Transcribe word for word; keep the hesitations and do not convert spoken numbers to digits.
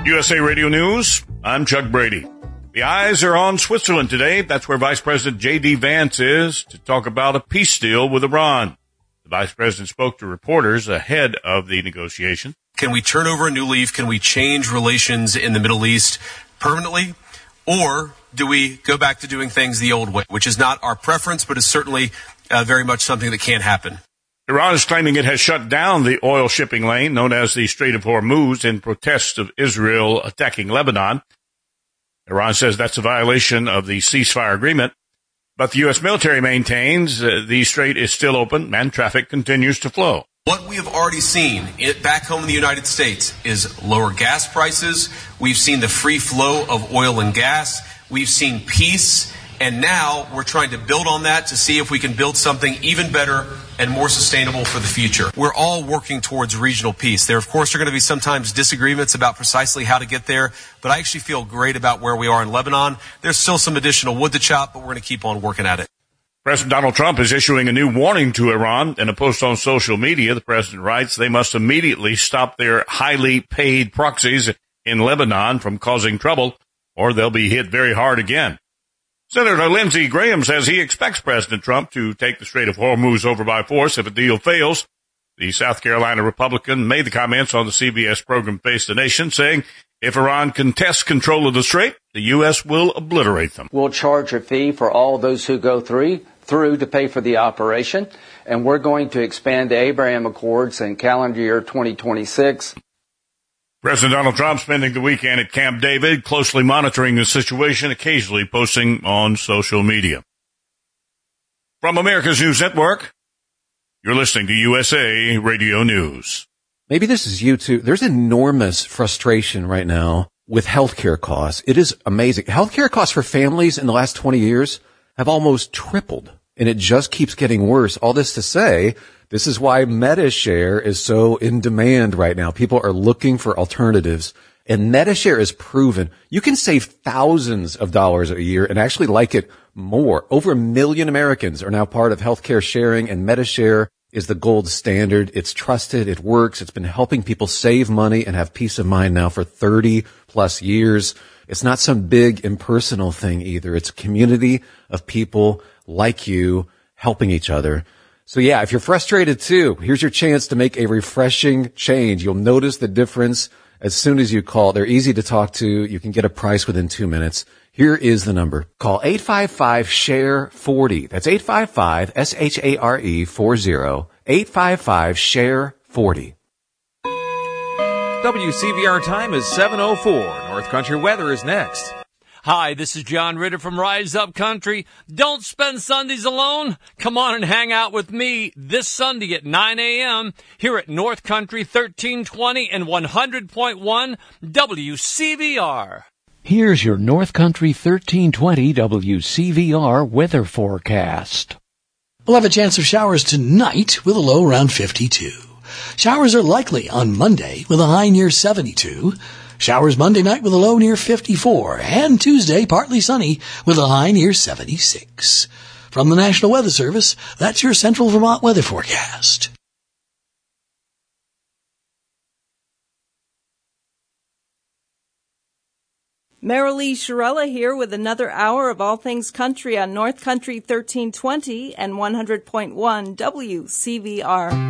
U S A Radio News, I'm Chuck Brady. The eyes are on Switzerland today. That's where Vice President J D. Vance is to talk about a peace deal with Iran. The Vice President spoke to reporters ahead of the negotiation. Can we turn over a new leaf? Can we change relations in the Middle East permanently? Or do we go back to doing things the old way, which is not our preference, but is certainly uh, very much something that can happen? Iran is claiming it has shut down the oil shipping lane known as the Strait of Hormuz in protest of Israel attacking Lebanon. Iran says that's a violation of the ceasefire agreement, but the U S military maintains uh, the strait is still open and traffic continues to flow. What we have already seen it, back home in the United States is lower gas prices. We've seen the free flow of oil and gas. We've seen peace. And now we're trying to build on that to see if we can build something even better and more sustainable for the future. We're all working towards regional peace. There, of course, are going to be sometimes disagreements about precisely how to get there, but I actually feel great about where we are in Lebanon. There's still some additional wood to chop, but we're going to keep on working at it. President Donald Trump is issuing a new warning to Iran. In a post on social media, the president writes they must immediately stop their highly paid proxies in Lebanon from causing trouble, or they'll be hit very hard again. Senator Lindsey Graham says he expects President Trump to take the Strait of Hormuz over by force if a deal fails. The South Carolina Republican made the comments on the C B S program Face the Nation, saying if Iran contests control of the strait, the U S will obliterate them. We'll charge a fee for all those who go through, through to pay for the operation, and we're going to expand the Abraham Accords in calendar year twenty twenty-six. President Donald Trump spending the weekend at Camp David, closely monitoring the situation, occasionally posting on social media. From America's News Network, you're listening to U S A Radio News. Maybe this is you too. There's enormous frustration right now with healthcare costs. It is amazing. Healthcare costs for families in the last twenty years have almost tripled, and it just keeps getting worse. All this to say, this is why MediShare is so in demand right now. People are looking for alternatives, and MediShare is proven. You can save thousands of dollars a year and actually like it more. Over a million Americans are now part of healthcare sharing, and MediShare is the gold standard. It's trusted. It works. It's been helping people save money and have peace of mind now for thirty plus years. It's not some big impersonal thing either. It's a community of people like you helping each other. So yeah, if you're frustrated too, here's your chance to make a refreshing change. You'll notice the difference as soon as you call. They're easy to talk to. You can get a price within two minutes. Here is the number. Call eight five five, S H A R E, forty. That's eight five five, S H A R E, forty. eight five five, S H A R E, forty. W C V R time is seven oh four. North Country weather is next. Hi, this is John Ritter from Rise Up Country. Don't spend Sundays alone. Come on and hang out with me this Sunday at nine a.m. here at North Country thirteen twenty and one hundred point one W C V R. Here's your North Country thirteen twenty W C V R weather forecast. We'll have a chance of showers tonight with a low around fifty-two. Showers are likely on Monday with a high near seventy-two. Showers Monday night with a low near fifty-four, and Tuesday partly sunny with a high near seventy-six. From the National Weather Service, that's your Central Vermont weather forecast. Marilee Shirella here with another hour of All Things Country on North Country thirteen twenty and one hundred point one W C V R.